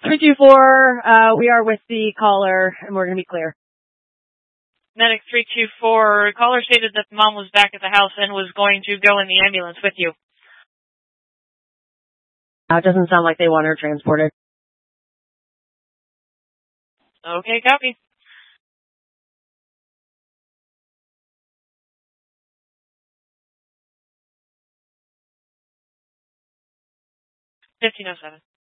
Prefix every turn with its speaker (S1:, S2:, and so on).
S1: 324, we are with the caller, and we're going to be clear.
S2: Medic 324, caller stated that the mom was back at the house and was going to go in the ambulance with you.
S1: It doesn't sound like they want her transported.
S2: Okay, copy. 1507.